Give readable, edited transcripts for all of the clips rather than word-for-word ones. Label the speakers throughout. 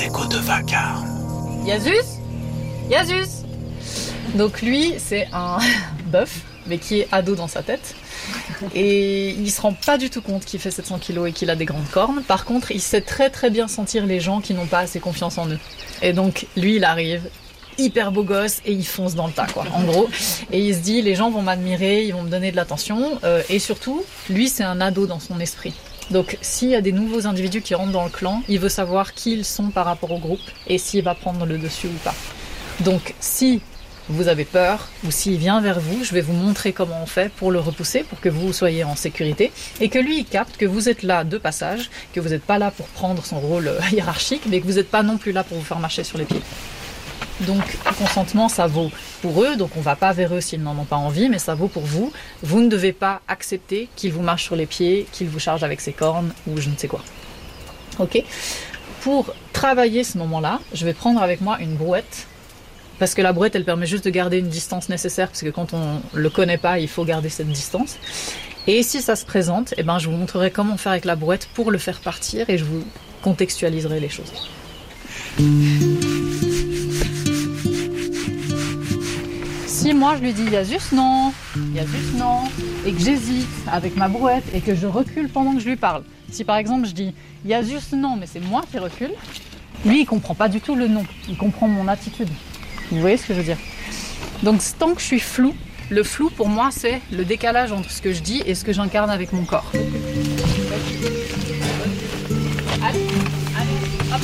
Speaker 1: échos de vacarme.
Speaker 2: Yazus. Donc lui, c'est un bœuf, mais qui est ado dans sa tête. Et il se rend pas du tout compte qu'il fait 700 kilos et qu'il a des grandes cornes. Par contre, il sait très très bien sentir les gens qui n'ont pas assez confiance en eux. Et donc, lui, il arrive, hyper beau gosse, et il fonce dans le tas, quoi, en gros. Et il se dit, les gens vont m'admirer, ils vont me donner de l'attention. Et surtout, lui, c'est un ado dans son esprit. Donc, s'il y a des nouveaux individus qui rentrent dans le clan, il veut savoir qui ils sont par rapport au groupe et s'il va prendre le dessus ou pas. Donc, si vous avez peur, ou s'il vient vers vous, je vais vous montrer comment on fait pour le repousser, pour que vous soyez en sécurité, et que lui, il capte que vous êtes là de passage, que vous n'êtes pas là pour prendre son rôle hiérarchique, mais que vous n'êtes pas non plus là pour vous faire marcher sur les pieds. Donc, le consentement, ça vaut pour eux, donc on ne va pas vers eux s'ils n'en ont pas envie, mais ça vaut pour vous. Vous ne devez pas accepter qu'il vous marche sur les pieds, qu'il vous charge avec ses cornes, ou je ne sais quoi. Ok ? Pour travailler ce moment-là, je vais prendre avec moi une brouette, parce que la brouette, elle permet juste de garder une distance nécessaire, parce que quand on le connaît pas, il faut garder cette distance. Et si ça se présente, eh ben, je vous montrerai comment faire avec la brouette pour le faire partir, et je vous contextualiserai les choses. Si moi je lui dis Yazus non, et que j'hésite avec ma brouette et que je recule pendant que je lui parle. Si par exemple je dis Yazus non, mais c'est moi qui recule, lui il comprend pas du tout le non, il comprend mon attitude. Vous voyez ce que je veux dire ? Donc tant que je suis floue, le flou pour moi c'est le décalage entre ce que je dis et ce que j'incarne avec mon corps. Allez, hop.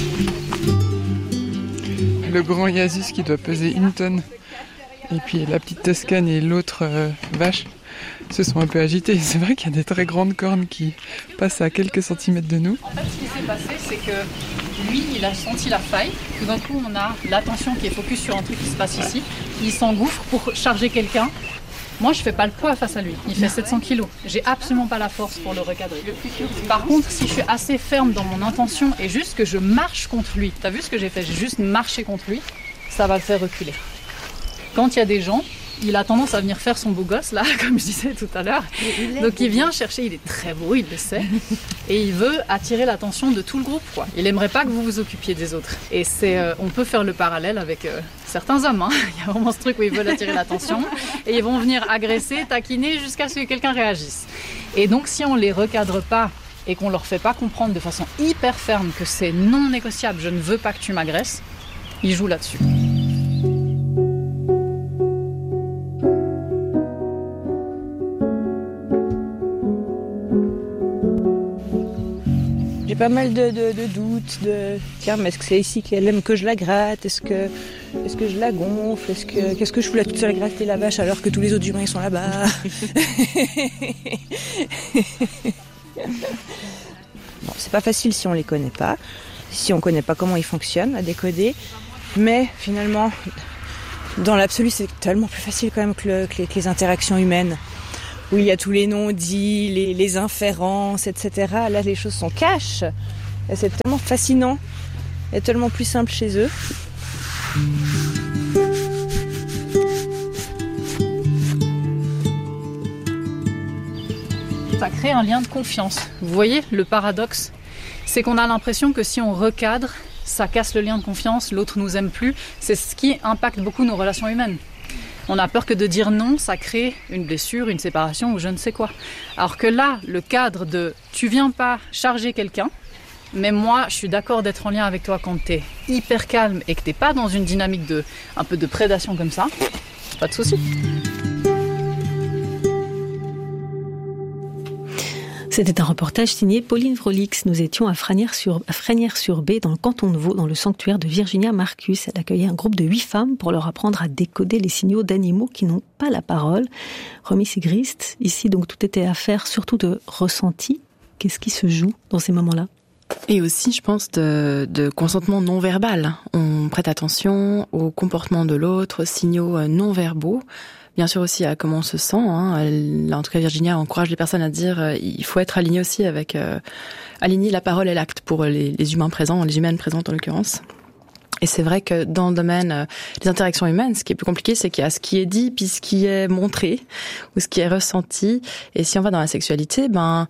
Speaker 3: Le grand Yazus qui doit peser 1 tonne. Et puis la petite Toscane et l'autre vache se sont un peu agités. C'est vrai qu'il y a des très grandes cornes qui passent à quelques centimètres de nous.
Speaker 2: En fait, ce qui s'est passé, c'est que lui, il a senti la faille. Tout d'un coup, on a l'attention qui est focus sur un truc qui se passe ici. Il s'engouffre pour charger quelqu'un. Moi, je fais pas le poids face à lui. Il fait 700 kilos. J'ai absolument pas la force pour le recadrer. Par contre, si je suis assez ferme dans mon intention et juste que je marche contre lui, t'as vu ce que j'ai fait? J'ai juste marché contre lui, ça va le faire reculer. Quand il y a des gens, il a tendance à venir faire son beau gosse, là, comme je disais tout à l'heure. Donc il vient chercher, il est très beau, il le sait, et il veut attirer l'attention de tout le groupe, quoi. Il aimerait pas que vous vous occupiez des autres. Et on peut faire le parallèle avec certains hommes, hein. Il y a vraiment ce truc où ils veulent attirer l'attention, et ils vont venir agresser, taquiner, jusqu'à ce que quelqu'un réagisse. Et donc si on les recadre pas, et qu'on leur fait pas comprendre de façon hyper ferme que c'est non négociable, je ne veux pas que tu m'agresses, ils jouent là-dessus.
Speaker 4: J'ai pas mal de doutes, tiens, mais est-ce que c'est ici qu'elle aime que je la gratte? Est-ce que je la gonfle? Qu'est-ce que je fous là toute seule à gratter la vache alors que tous les autres humains ils sont là-bas? Bon, c'est pas facile si on les connaît pas, si on connaît pas comment ils fonctionnent à décoder, mais finalement, dans l'absolu, c'est tellement plus facile quand même que les interactions humaines, où il y a tous les non-dits, les inférences, etc. Là, les choses sont cash. Et c'est tellement fascinant et tellement plus simple chez eux.
Speaker 2: Ça crée un lien de confiance. Vous voyez, le paradoxe, c'est qu'on a l'impression que si on recadre, ça casse le lien de confiance, l'autre nous aime plus. C'est ce qui impacte beaucoup nos relations humaines. On a peur que de dire non, ça crée une blessure, une séparation ou je ne sais quoi. Alors que là, le cadre de « tu viens pas charger quelqu'un », mais moi, je suis d'accord d'être en lien avec toi quand t'es hyper calme et que t'es pas dans une dynamique un peu de prédation comme ça, pas de souci.
Speaker 5: C'était un reportage signé Pauline Vrolix. Nous étions à Fresnières-sur-Baie, dans le canton de Vaud, dans le sanctuaire de Virginia Marcus. Elle accueillait un groupe de 8 femmes pour leur apprendre à décoder les signaux d'animaux qui n'ont pas la parole. Romy Sigrist, ici, donc, tout était affaire surtout de ressenti. Qu'est-ce qui se joue dans ces moments-là?
Speaker 6: Et aussi, je pense, de consentement non verbal. On prête attention au comportement de l'autre, aux signaux non verbaux. Bien sûr aussi à comment on se sent. En tout cas, Virginia encourage les personnes à dire il faut être aligné aussi avec aligner la parole et l'acte pour les humains présents, les humaines présentes en l'occurrence. Et c'est vrai que dans le domaine des interactions humaines, ce qui est plus compliqué, c'est qu'il y a ce qui est dit puis ce qui est montré ou ce qui est ressenti. Et si on va dans la sexualité,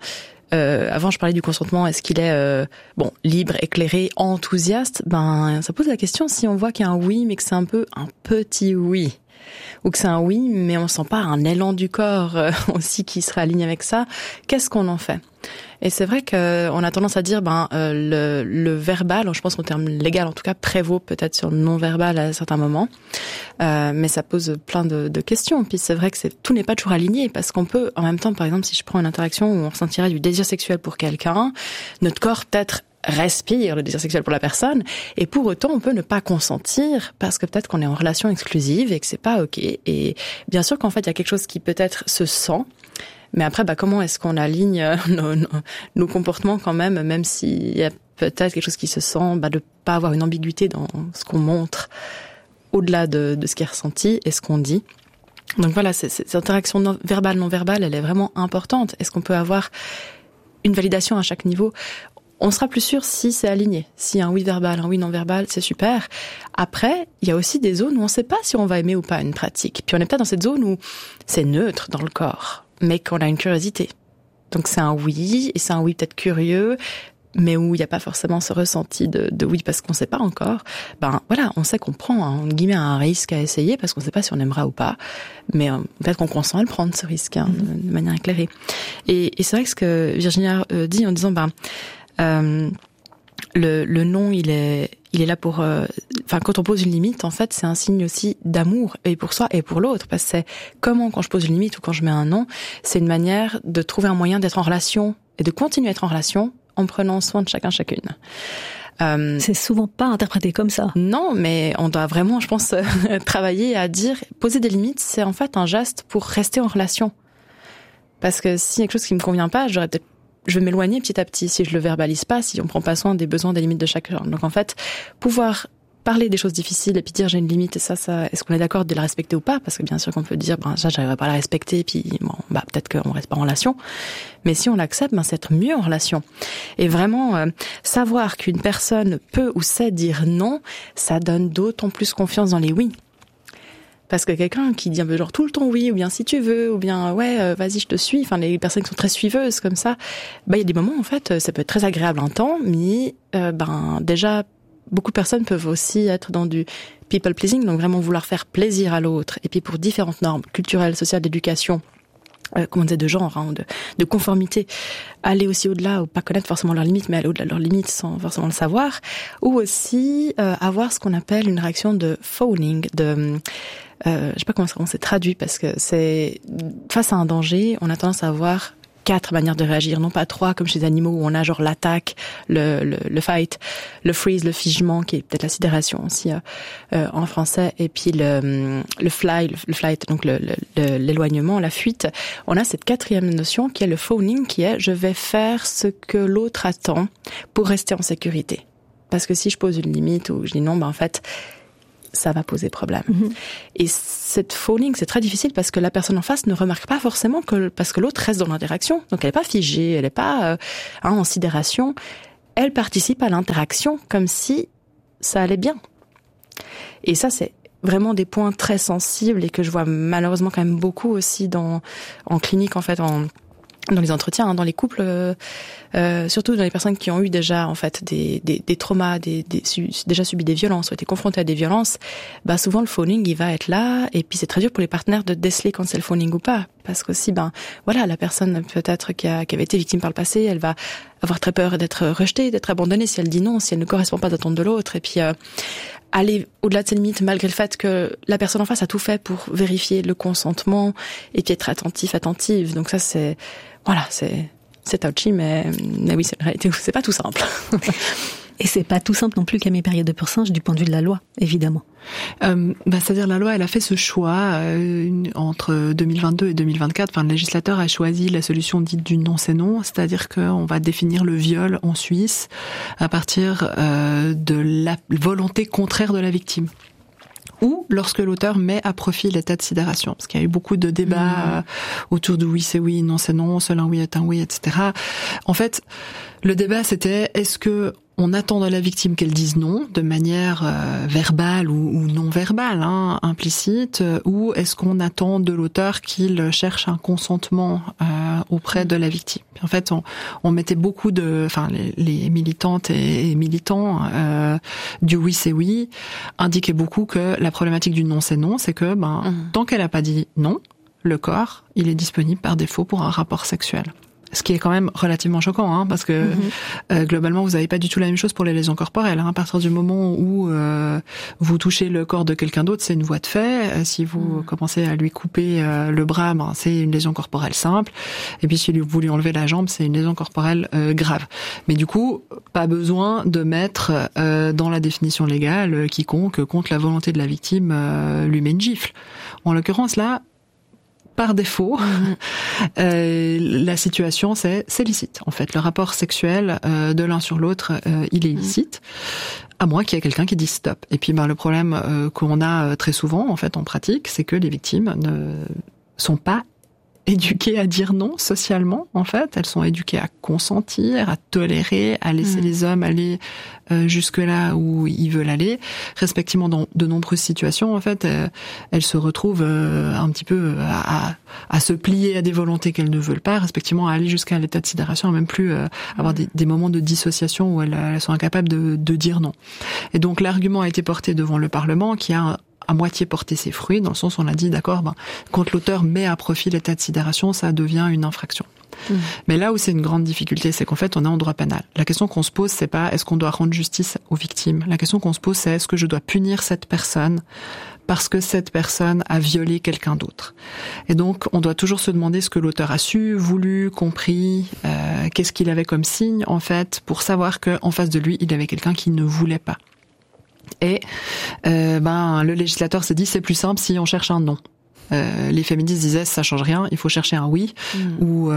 Speaker 6: avant je parlais du consentement, est-ce qu'il est libre, éclairé, enthousiaste? Ça pose la question si on voit qu'il y a un oui mais que c'est un peu un petit oui, ou que c'est un oui mais on sent pas un élan du corps aussi qui serait aligné avec ça. Qu'est-ce qu'on en fait? Et c'est vrai qu'on a tendance à dire le verbal, je pense qu'en termes légal en tout cas, prévaut peut-être sur le non-verbal à certains moments, mais ça pose plein de questions. Puis c'est vrai que tout n'est pas toujours aligné, parce qu'on peut en même temps, par exemple, si je prends une interaction où on ressentirait du désir sexuel pour quelqu'un, notre corps peut-être respire le désir sexuel pour la personne, et pour autant on peut ne pas consentir parce que peut-être qu'on est en relation exclusive et que c'est pas ok. Et bien sûr qu'en fait il y a quelque chose qui peut-être se sent, mais après comment est-ce qu'on aligne nos comportements quand même s'il y a peut-être quelque chose qui se sent, de pas avoir une ambiguïté dans ce qu'on montre au-delà de ce qui est ressenti et ce qu'on dit. Donc voilà, cette interaction verbale non verbale, elle est vraiment importante. Est-ce qu'on peut avoir une validation à chaque niveau? On sera plus sûr si c'est aligné. Si un oui verbal, un oui non verbal, c'est super. Après, il y a aussi des zones où on ne sait pas si on va aimer ou pas une pratique. Puis on est peut-être dans cette zone où c'est neutre dans le corps, mais qu'on a une curiosité. Donc c'est un oui, et c'est un oui peut-être curieux, mais où il n'y a pas forcément ce ressenti de oui parce qu'on ne sait pas encore. On sait qu'on prend entre guillemets un risque à essayer parce qu'on ne sait pas si on aimera ou pas, mais peut-être qu'on consent à le prendre, ce risque, de manière éclairée. Et c'est vrai que ce que Virginia dit en disant le non, il est là pour quand on pose une limite, en fait, c'est un signe aussi d'amour, et pour soi et pour l'autre, parce que c'est comment, quand je pose une limite ou quand je mets un non, c'est une manière de trouver un moyen d'être en relation et de continuer à être en relation en prenant soin de chacune.
Speaker 5: C'est souvent pas interprété comme ça.
Speaker 6: Non, mais on doit vraiment, je pense, travailler à dire, poser des limites, c'est en fait un geste pour rester en relation. Parce que s'il y a quelque chose qui me convient pas, je vais m'éloigner petit à petit si je le verbalise pas, si on prend pas soin des besoins, des limites de chacun. Donc en fait, pouvoir parler des choses difficiles et puis dire j'ai une limite et ça, est-ce qu'on est d'accord de la respecter ou pas? Parce que bien sûr qu'on peut dire ça j'arriverai pas à la respecter, puis peut-être qu'on reste pas en relation. Mais si on l'accepte, c'est être mieux en relation. Et vraiment savoir qu'une personne peut ou sait dire non, ça donne d'autant plus confiance dans les oui. Parce que quelqu'un qui dit genre tout le temps oui, ou bien si tu veux, ou bien vas-y je te suis, les personnes qui sont très suiveuses comme ça, il y a des moments en fait ça peut être très agréable un temps, mais déjà beaucoup de personnes peuvent aussi être dans du people pleasing, donc vraiment vouloir faire plaisir à l'autre, et puis pour différentes normes culturelles, sociales, d'éducation, comme on disait, de genre, de conformité, aller aussi au-delà, ou pas connaître forcément leurs limites, mais aller au-delà de leurs limites sans forcément le savoir, ou aussi avoir ce qu'on appelle une réaction de fawning, je sais pas comment c'est traduit, parce que c'est face à un danger, on a tendance à avoir 4 manières de réagir, non pas 3 comme chez les animaux où on a genre l'attaque, le fight, le freeze, le figement qui est peut-être la sidération aussi en français, et puis le flight, donc l'éloignement, la fuite. On a cette 4e notion qui est le fawning, qui est je vais faire ce que l'autre attend pour rester en sécurité. Parce que si je pose une limite ou je dis non, en fait ça va poser problème. Mm-hmm. Et cette fawning, c'est très difficile parce que la personne en face ne remarque pas forcément parce que l'autre reste dans l'interaction. Donc elle n'est pas figée, elle n'est pas en sidération. Elle participe à l'interaction comme si ça allait bien. Et ça, c'est vraiment des points très sensibles et que je vois malheureusement quand même beaucoup aussi en clinique, en fait, dans les entretiens, dans les couples, surtout dans les personnes qui ont eu déjà en fait des traumas, déjà subi des violences, ou été confrontées à des violences, souvent le fawning il va être là, et puis c'est très dur pour les partenaires de déceler quand c'est le fawning ou pas, parce qu'aussi la personne peut-être qui avait été victime par le passé, elle va avoir très peur d'être rejetée, d'être abandonnée si elle dit non, si elle ne correspond pas aux attentes de l'autre, et puis aller au-delà de ses limites malgré le fait que la personne en face a tout fait pour vérifier le consentement et puis être attentive. Donc ça c'est touchy, mais oui, c'est une réalité où c'est pas tout simple.
Speaker 5: Et c'est pas tout simple non plus qu'à mes périodes de pur singe du point de vue de la loi, évidemment.
Speaker 3: C'est-à-dire la loi, elle a fait ce choix entre 2022 et 2024. Le législateur a choisi la solution dite du non c'est non, c'est-à-dire qu'on va définir le viol en Suisse à partir de la volonté contraire de la victime. Ou lorsque l'auteur met à profit l'état de sidération. Parce qu'il y a eu beaucoup de débats autour de oui c'est oui, non c'est non, seul un oui est un oui, etc. En fait, le débat c'était est-ce que on attend de la victime qu'elle dise non de manière verbale ou non verbale, implicite, ou est-ce qu'on attend de l'auteur qu'il cherche un consentement auprès de la victime? En fait, on mettait beaucoup les militantes et militants du oui c'est oui indiquaient beaucoup que la problématique du non c'est non, c'est que tant qu'elle n'a pas dit non, le corps il est disponible par défaut pour un rapport sexuel. Ce qui est quand même relativement choquant, parce que globalement, vous n'avez pas du tout la même chose pour les lésions corporelles. À partir du moment où vous touchez le corps de quelqu'un d'autre, c'est une voie de fait. Si vous commencez à lui couper le bras, c'est une lésion corporelle simple. Et puis si vous lui enlevez la jambe, c'est une lésion corporelle grave. Mais du coup, pas besoin de mettre dans la définition légale quiconque contre la volonté de la victime lui met une gifle. En l'occurrence là, par défaut, la situation c'est licite. En fait, le rapport sexuel de l'un sur l'autre, il est licite, à moins qu'il y ait quelqu'un qui dise stop. Et puis, le problème qu'on a très souvent, en fait, en pratique, c'est que les victimes ne sont pas éduquées à dire non socialement, en fait. Elles sont éduquées à consentir, à tolérer, à laisser les hommes aller jusque là où ils veulent aller. Respectivement, dans de nombreuses situations, en fait, elles se retrouvent un petit peu à se plier à des volontés qu'elles ne veulent pas, respectivement à aller jusqu'à l'état de sidération, même plus avoir des moments de dissociation où elles sont incapables de dire non. Et donc l'argument a été porté devant le Parlement qui a à moitié porté ses fruits, dans le sens où on a dit, d'accord, quand l'auteur met à profit l'état de sidération, ça devient une infraction. Mais là où c'est une grande difficulté, c'est qu'en fait, on est en droit pénal. La question qu'on se pose, c'est pas est-ce qu'on doit rendre justice aux victimes. La question qu'on se pose, c'est est-ce que je dois punir cette personne parce que cette personne a violé quelqu'un d'autre. Et donc, on doit toujours se demander ce que l'auteur a su, voulu, compris, qu'est-ce qu'il avait comme signe, en fait, pour savoir qu'en face de lui, il avait quelqu'un qui ne voulait pas. Et le législateur s'est dit c'est plus simple si on cherche un non. Les féministes disaient ça change rien, il faut chercher un oui ou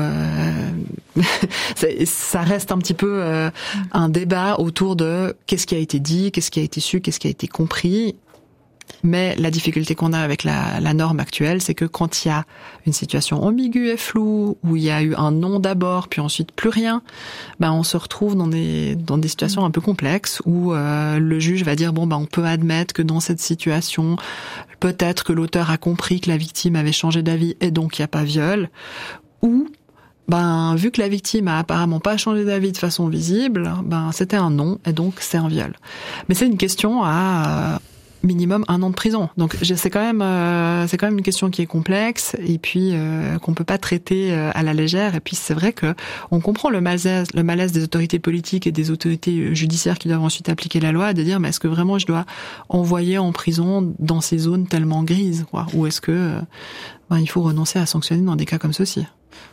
Speaker 3: ça reste un petit peu un débat autour de qu'est-ce qui a été dit, qu'est-ce qui a été su, qu'est-ce qui a été compris. Mais la difficulté qu'on a avec la norme actuelle, c'est que quand il y a une situation ambiguë et floue, où il y a eu un non d'abord, puis ensuite plus rien, on se retrouve dans des situations un peu complexes, où le juge va dire on peut admettre que dans cette situation, peut-être que l'auteur a compris que la victime avait changé d'avis et donc il n'y a pas viol, ou vu que la victime a apparemment pas changé d'avis de façon visible, c'était un non et donc c'est un viol. Mais c'est une question à minimum 1 an de prison. Donc c'est quand même une question qui est complexe et puis qu'on peut pas traiter à la légère. Et puis c'est vrai que on comprend le malaise des autorités politiques et des autorités judiciaires qui doivent ensuite appliquer la loi, de dire mais est-ce que vraiment je dois envoyer en prison dans ces zones tellement grises, quoi, ou est-ce que il faut renoncer à sanctionner dans des cas comme ceux-ci.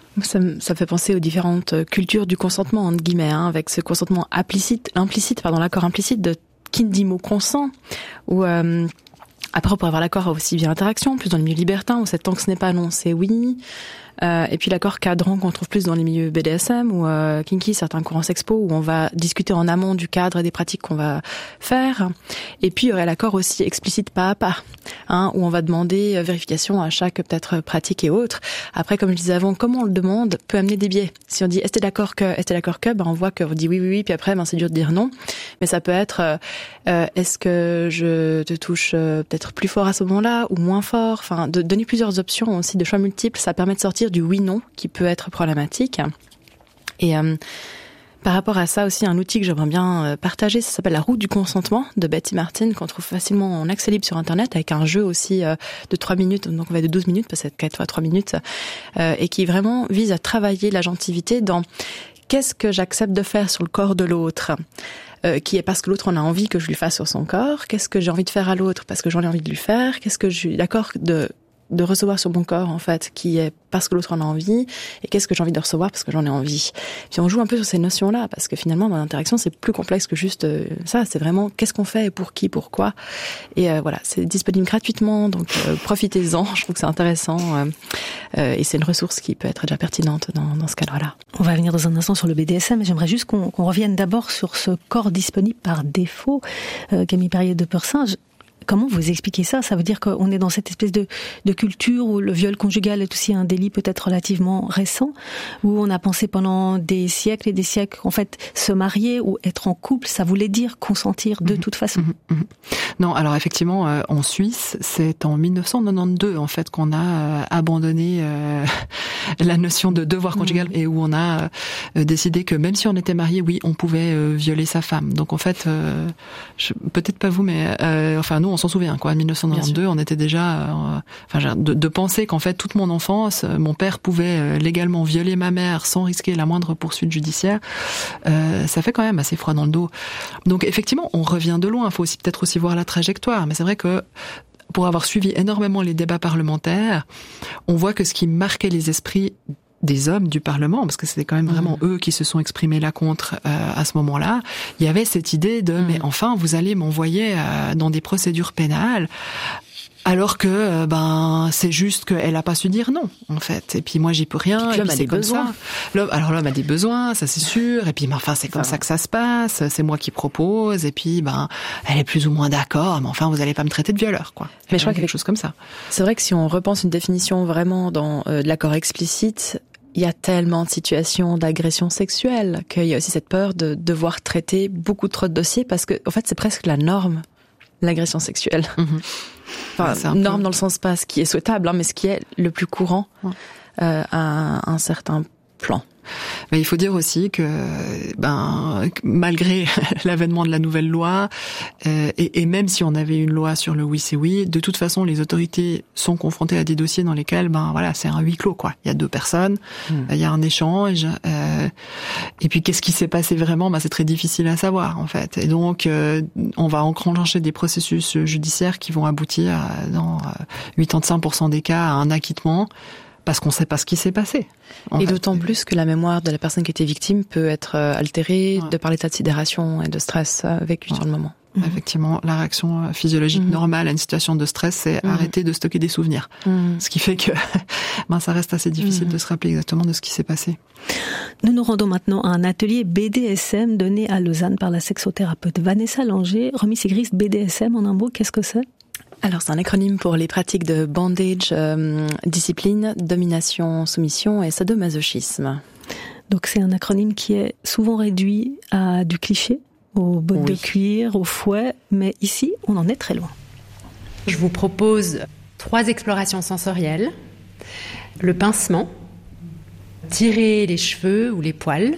Speaker 6: Ça fait penser aux différentes cultures du consentement entre guillemets, avec ce consentement implicite, l'accord implicite de qui ne dit mot consent, ou après on pourrait avoir l'accord aussi via l'interaction, plus dans les milieux libertins où c'est tant que ce n'est pas non, c'est oui. Et puis l'accord cadrant qu'on trouve plus dans les milieux BDSM ou kinky, certains courants sexpo où on va discuter en amont du cadre et des pratiques qu'on va faire. Et puis il y aurait l'accord aussi explicite pas à pas, où on va demander vérification à chaque peut-être pratique et autres. Après, comme je disais avant, comment on le demande peut amener des biais. Si on dit est-ce que t'es d'accord que, on voit qu'on dit oui, puis après c'est dur de dire non. Mais ça peut être est-ce que je te touche peut-être plus fort à ce moment-là ou moins fort. Enfin, de donner plusieurs options aussi, de choix multiples, ça permet de sortir du oui-non qui peut être problématique. Et par rapport à ça aussi, un outil que j'aimerais bien partager, ça s'appelle la roue du consentement de Betty Martin, qu'on trouve facilement en accès libre sur Internet, avec un jeu aussi de 3 minutes, donc on va de 12 minutes, parce que c'est 4 fois 3 minutes, et qui vraiment vise à travailler l'agentivité dans qu'est-ce que j'accepte de faire sur le corps de l'autre, qui est parce que l'autre en a envie que je lui fasse sur son corps, qu'est-ce que j'ai envie de faire à l'autre parce que j'en ai envie de lui faire, qu'est-ce que je suis d'accord de recevoir sur mon corps, en fait, qui est parce que l'autre en a envie, et qu'est-ce que j'ai envie de recevoir parce que j'en ai envie. Puis on joue un peu sur ces notions-là, parce que finalement, dans l'interaction, c'est plus complexe que juste ça, c'est vraiment qu'est-ce qu'on fait et pour qui, pourquoi. Et voilà, c'est disponible gratuitement, donc profitez-en, je trouve que c'est intéressant, et c'est une ressource qui peut être déjà pertinente dans ce cadre-là.
Speaker 5: On va venir dans un instant sur le BDSM, mais j'aimerais juste qu'on revienne d'abord sur ce corps disponible par défaut. Camille Perrier de Pursin, Comment vous expliquez ça? Ça veut dire qu'on est dans cette espèce de culture où le viol conjugal est aussi un délit peut-être relativement récent, où on a pensé pendant des siècles et des siècles qu'en fait se marier ou être en couple, ça voulait dire consentir de toute façon.
Speaker 3: Non, alors effectivement, en Suisse, c'est en 1992 en fait qu'on a abandonné la notion de devoir conjugal et où on a décidé que même si on était marié, oui, on pouvait violer sa femme. Donc en fait, peut-être pas vous, mais enfin nous on s'en souvient quoi. En 1992, on était déjà, de penser qu'en fait toute mon enfance, mon père pouvait légalement violer ma mère sans risquer la moindre poursuite judiciaire. Ça fait quand même assez froid dans le dos. Donc effectivement, on revient de loin. Il faut aussi peut-être aussi voir la trajectoire. Mais c'est vrai que pour avoir suivi énormément les débats parlementaires, on voit que ce qui marquait les esprits des hommes du Parlement, parce que c'était quand même vraiment eux qui se sont exprimés là contre à ce moment-là, il y avait cette idée de mais enfin vous allez m'envoyer dans des procédures pénales alors que c'est juste qu'elle a pas su dire non en fait, et puis moi j'y peux rien, et puis c'est comme ça. L'homme a des besoins, ça c'est sûr, et puis enfin c'est comme ça que ça se passe, c'est moi qui propose, et puis elle est plus ou moins d'accord, mais enfin vous allez pas me traiter de violeur quoi.
Speaker 6: Mais je crois
Speaker 3: quelque chose comme ça.
Speaker 6: C'est vrai que si on repense une définition vraiment dans de l'accord explicite, il y a tellement de situations d'agression sexuelle qu'il y a aussi cette peur de devoir traiter beaucoup trop de dossiers parce que, en fait, c'est presque la norme, l'agression sexuelle. Enfin, norme dans le sens pas ce qui est souhaitable, mais ce qui est le plus courant à un certain plan.
Speaker 3: Mais il faut dire aussi que, malgré l'avènement de la nouvelle loi, et même si on avait une loi sur le oui c'est oui, de toute façon, les autorités sont confrontées à des dossiers dans lesquels, c'est un huis clos, quoi. Il y a deux personnes, il y a un échange, et puis qu'est-ce qui s'est passé vraiment, c'est très difficile à savoir, en fait. Et donc, on va enclencher des processus judiciaires qui vont aboutir, dans 85% des cas, à un acquittement, parce qu'on ne sait pas ce qui s'est passé.
Speaker 6: Et d'autant plus que la mémoire de la personne qui était victime peut être altérée de par l'état de sidération et de stress vécu sur le moment.
Speaker 3: Effectivement, la réaction physiologique normale à une situation de stress, c'est arrêter de stocker des souvenirs. Ce qui fait que ça reste assez difficile de se rappeler exactement de ce qui s'est passé.
Speaker 5: Nous nous rendons maintenant à un atelier BDSM donné à Lausanne par la sexothérapeute Vanessa Langer. Romy Sigrist, BDSM en un mot, qu'est-ce que c'est ?
Speaker 6: Alors c'est un acronyme pour les pratiques de bondage, discipline, domination, soumission et sadomasochisme.
Speaker 5: Donc c'est un acronyme qui est souvent réduit à du cliché, aux bottes de cuir, au fouet, mais ici on en est très loin.
Speaker 1: Je vous propose 3 explorations sensorielles. Le pincement, tirer les cheveux ou les poils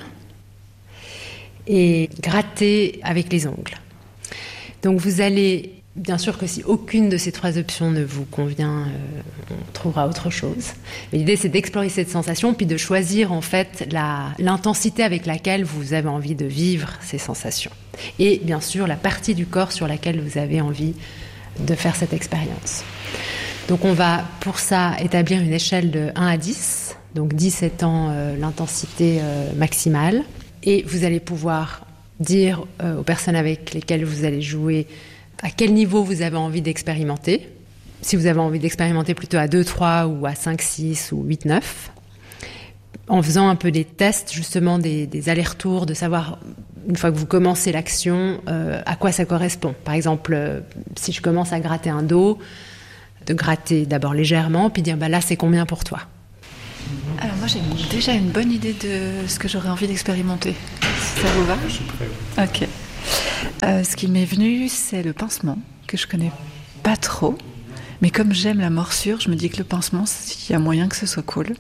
Speaker 1: et gratter avec les ongles. Donc vous allez... Bien sûr que si aucune de ces 3 options ne vous convient, on trouvera autre chose. Mais l'idée, c'est d'explorer cette sensation, puis de choisir en fait l'intensité avec laquelle vous avez envie de vivre ces sensations. Et bien sûr, la partie du corps sur laquelle vous avez envie de faire cette expérience. Donc on va pour ça établir une échelle de 1 à 10, donc 10 étant l'intensité maximale. Et vous allez pouvoir dire aux personnes avec lesquelles vous allez jouer à quel niveau vous avez envie d'expérimenter. Si vous avez envie d'expérimenter plutôt à 2, 3 ou à 5, 6 ou 8, 9. En faisant un peu des tests, justement des allers-retours, de savoir, une fois que vous commencez l'action, à quoi ça correspond. Par exemple, si je commence à gratter un dos, de gratter d'abord légèrement, puis dire là c'est combien pour toi ?
Speaker 7: Alors moi j'ai déjà une bonne idée de ce que j'aurais envie d'expérimenter. Ça vous va ?
Speaker 8: Je suis prêt.
Speaker 7: Ok. Ce qui m'est venu, c'est le pincement, que je connais pas trop. Mais comme j'aime la morsure, je me dis que le pincement, il y a moyen que ce soit cool.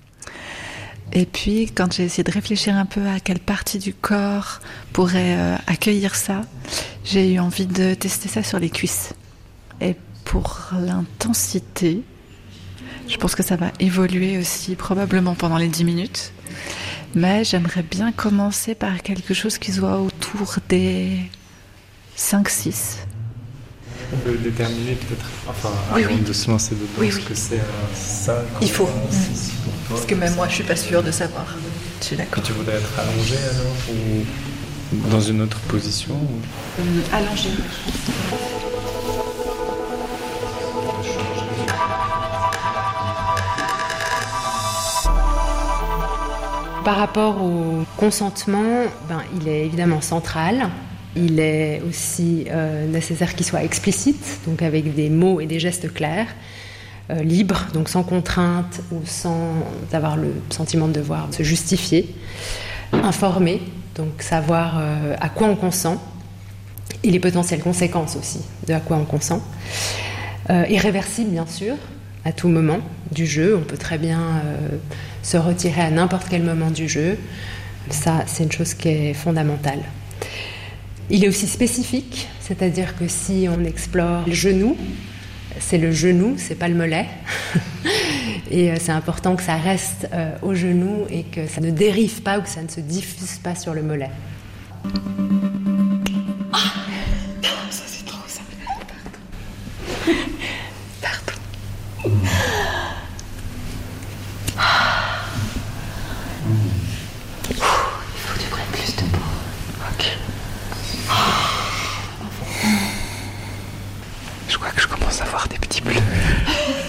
Speaker 7: Et puis, quand j'ai essayé de réfléchir un peu à quelle partie du corps pourrait accueillir ça, j'ai eu envie de tester ça sur les cuisses. Et pour l'intensité, je pense que ça va évoluer aussi, probablement pendant les 10 minutes. Mais j'aimerais bien commencer par quelque chose qui soit autour des 5-6.
Speaker 8: On peut déterminer peut-être,
Speaker 7: oui.
Speaker 8: avant de se lancer dedans,
Speaker 7: oui.
Speaker 8: ce que c'est 5
Speaker 7: Il faut.
Speaker 8: 6 pour toi.
Speaker 7: Parce que même moi, je suis pas sûre de savoir. Je suis d'accord.
Speaker 8: Et tu voudrais être allongé alors, ou dans une autre position ou...
Speaker 7: Allongé.
Speaker 1: Par rapport au consentement, il est évidemment central. Il est aussi nécessaire qu'il soit explicite, donc avec des mots et des gestes clairs, libres, donc sans contrainte ou sans avoir le sentiment de devoir se justifier, informé, donc savoir à quoi on consent, et les potentielles conséquences aussi de à quoi on consent. Irréversible, bien sûr, à tout moment du jeu. On peut très bien se retirer à n'importe quel moment du jeu. Ça, c'est une chose qui est fondamentale. Il est aussi spécifique, c'est-à-dire que si on explore le genou, c'est le genou, c'est pas le mollet. Et c'est important que ça reste au genou et que ça ne dérive pas ou que ça ne se diffuse pas sur le mollet.
Speaker 7: Ça c'est trop ça. Pardon. Il faut que tu prennes plus de peau. Ok. Je crois que je commence à voir des petits bleus.